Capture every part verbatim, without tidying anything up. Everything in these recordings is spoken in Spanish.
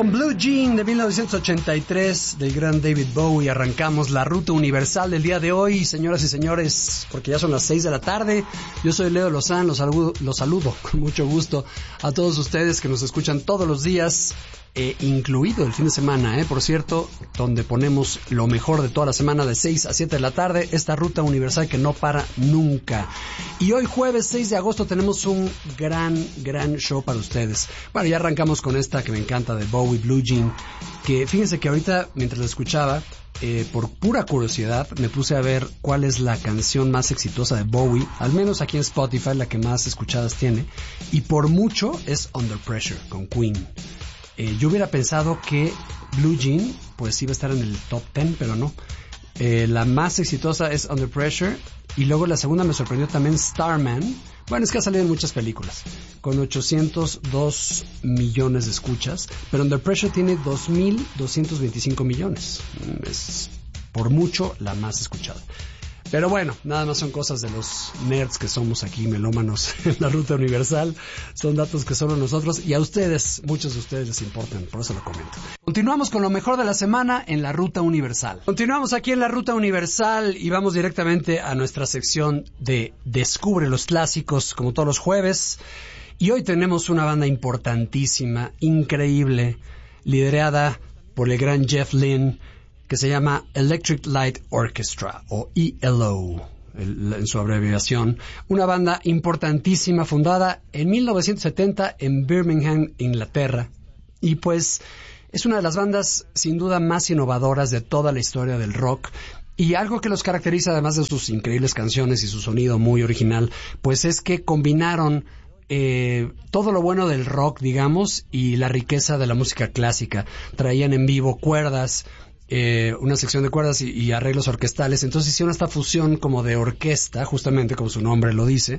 Con Blue Jean de mil novecientos ochenta y tres del gran David Bowie arrancamos la ruta universal del día de hoy, señoras y señores, porque ya son las seis de la tarde. Yo soy Leo Lozán, los saludo, los saludo con mucho gusto a todos ustedes que nos escuchan todos los días, eh, incluido el fin de semana, eh, por cierto, donde ponemos lo mejor de toda la semana de seis a siete de la tarde, esta ruta universal que no para nunca. Y hoy jueves seis de agosto tenemos un gran, gran show para ustedes. Bueno, ya arrancamos con esta que me encanta de Bowie, Blue Jean, que fíjense que ahorita mientras la escuchaba, eh, por pura curiosidad me puse a ver cuál es la canción más exitosa de Bowie, al menos aquí en Spotify la que más escuchadas tiene, y por mucho es Under Pressure con Queen. Eh, yo hubiera pensado que Blue Jean pues iba a estar en el top diez, pero no. Eh, la más exitosa es Under Pressure, y luego la segunda me sorprendió también, Starman. Bueno, es que ha salido en muchas películas, con ochocientos dos millones de escuchas, pero Under Pressure tiene dos mil doscientos veinticinco millones. Es por mucho la más escuchada. Pero bueno, nada más son cosas de los nerds que somos aquí, melómanos en la ruta universal. Son datos que solo nosotros y a ustedes, muchos de ustedes les importan, por eso lo comento. Continuamos con lo mejor de la semana en la ruta universal. Continuamos aquí en la ruta universal y vamos directamente a nuestra sección de Descubre los clásicos, como todos los jueves. Y hoy tenemos una banda importantísima, increíble, liderada por el gran Jeff Lynne, que se llama Electric Light Orchestra, o E L O, el, en su abreviación. Una banda importantísima, fundada en mil novecientos setenta en Birmingham, Inglaterra. Y pues es una de las bandas sin duda más innovadoras de toda la historia del rock. Y algo que los caracteriza, además de sus increíbles canciones y su sonido muy original, pues es que combinaron Eh, todo lo bueno del rock, digamos, y la riqueza de la música clásica. Traían en vivo cuerdas, eh, una sección de cuerdas y, y arreglos orquestales. Entonces hicieron esta fusión como de orquesta, justamente como su nombre lo dice,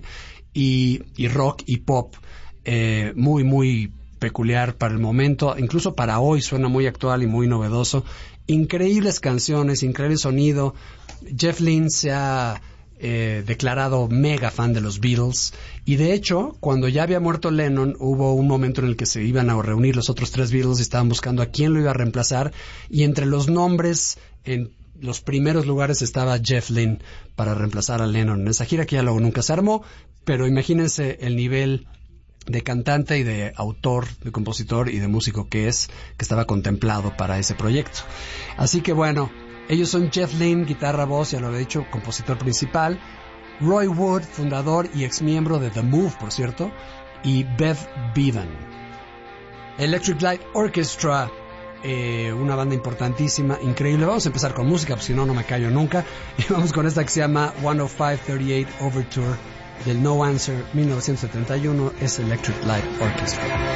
y, y rock y pop, eh, muy, muy peculiar para el momento. Incluso para hoy suena muy actual y muy novedoso. Increíbles canciones, increíble sonido. Jeff Lynne se ha Eh, declarado mega fan de los Beatles, y de hecho cuando ya había muerto Lennon hubo un momento en el que se iban a reunir los otros tres Beatles y estaban buscando a quién lo iba a reemplazar, y entre los nombres en los primeros lugares estaba Jeff Lynne para reemplazar a Lennon en esa gira que ya luego nunca se armó. Pero imagínense el nivel de cantante y de autor, de compositor y de músico que es, que estaba contemplado para ese proyecto. Así que bueno, ellos son Jeff Lynne, guitarra, voz, ya lo he dicho, compositor principal. Roy Wood, fundador y exmiembro de The Move, por cierto. Y Bev Bevan. Electric Light Orchestra, eh, una banda importantísima, increíble. Vamos a empezar con música, porque si no, no me callo nunca. Y vamos con esta que se llama ciento cinco treinta y ocho Overture, del No Answer, mil novecientos setenta y uno. Es Electric Light Orchestra.